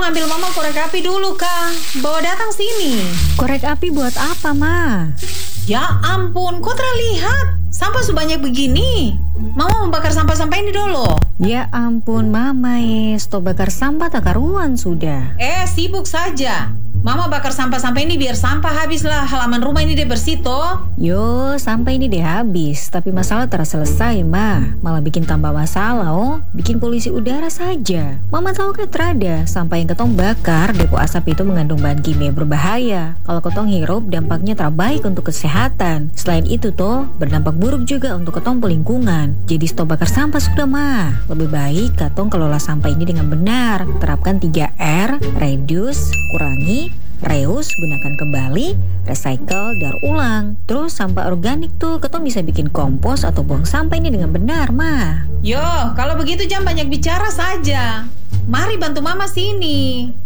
ambil mama korek api dulu, Kak. Bawa datang sini. Korek api buat apa, Ma? Ya ampun, kok terlihat? Sampah sebanyak begini. Mama membakar sampah-sampah ini dulu. Ya ampun, Mama, stop bakar sampah tak karuan sudah. Sibuk saja. Mama bakar sampah-sampah ini biar sampah habislah halaman rumah ini deh bersih toh. Yo, sampah ini deh habis, tapi masalah terselesai, Ma. Malah bikin tambah masalah, bikin polusi udara saja. Mama tahu kan terada, sampah yang ketong bakar, depo asap itu mengandung bahan kimia berbahaya. Kalau ketong hirup, dampaknya terbaik untuk kesehatan. Selain itu toh, berdampak buruk juga untuk ketong lingkungan. Jadi stop bakar sampah sudah, Ma. Lebih baik ketong kelola sampah ini dengan benar. Terapkan 3R, reduce, kurangi, reuse, gunakan kembali, recycle, daur ulang. Terus sampah organik tuh ketong bisa bikin kompos atau buang sampah ini dengan benar, Ma. Yo, kalau begitu jangan banyak bicara saja. Mari bantu Mama sini.